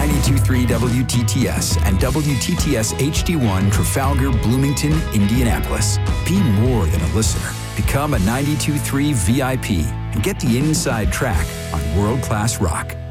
92.3 WTTS and WTTS HD1 Trafalgar, Bloomington, Indianapolis. Be more than a listener. Become a 92.3 VIP and get the inside track on world-class rock.